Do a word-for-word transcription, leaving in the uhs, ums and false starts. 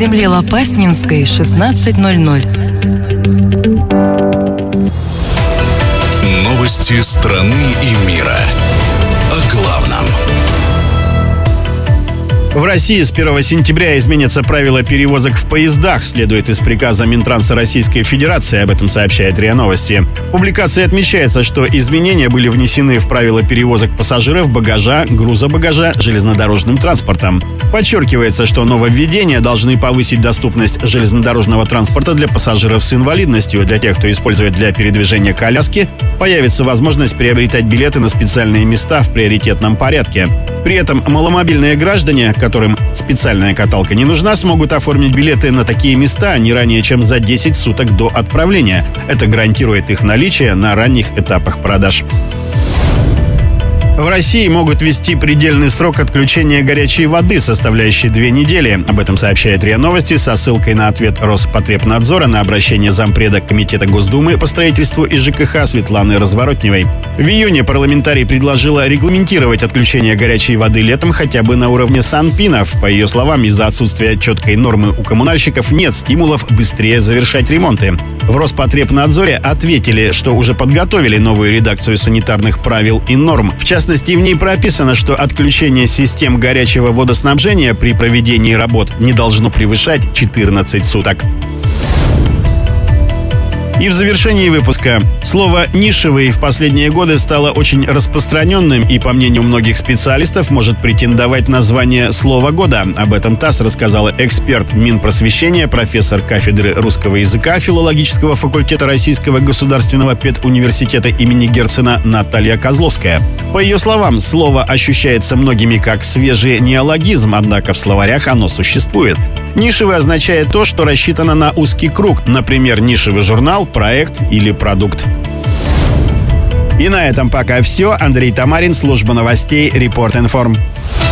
земле Лопаснинской, шестнадцать ноль ноль. Новости страны и мира. О главном. В России с первого сентября изменятся правила перевозок в поездах, следует из приказа Минтранса Российской Федерации, об этом сообщает РИА Новости. В публикации отмечается, что изменения были внесены в правила перевозок пассажиров, багажа, груза багажа железнодорожным транспортом. Подчеркивается, что нововведения должны повысить доступность железнодорожного транспорта для пассажиров с инвалидностью. Для тех, кто использует для передвижения коляски, появится возможность приобретать билеты на специальные места в приоритетном порядке. При этом маломобильные граждане, которым специальная каталка не нужна, смогут оформить билеты на такие места не ранее, чем за десять суток до отправления. Это гарантирует их наличие на ранних этапах продаж. В России могут ввести предельный срок отключения горячей воды, составляющий две недели. Об этом сообщает РИА Новости со ссылкой на ответ Роспотребнадзора на обращение зампреда Комитета Госдумы по строительству и ЖКХ Светланы Разворотневой. В июне парламентарий предложила регламентировать отключение горячей воды летом хотя бы на уровне санпинов. По ее словам, из-за отсутствия четкой нормы у коммунальщиков нет стимулов быстрее завершать ремонты. В Роспотребнадзоре ответили, что уже подготовили новую редакцию санитарных правил и норм. В частности, в ней прописано, что отключение систем горячего водоснабжения при проведении работ не должно превышать четырнадцать суток. И в завершении выпуска. Слово «нишевый» в последние годы стало очень распространенным и, по мнению многих специалистов, может претендовать на звание «Слово года». Об этом ТАСС рассказала эксперт Минпросвещения, профессор кафедры русского языка филологического факультета Российского государственного педуниверситета имени Герцена Наталья Козловская. По ее словам, слово ощущается многими как свежий неологизм, однако в словарях оно существует. Нишевый означает то, что рассчитано на узкий круг, например, нишевый журнал, проект или продукт. И на этом пока все. Андрей Тамарин, служба новостей Репорт Информ.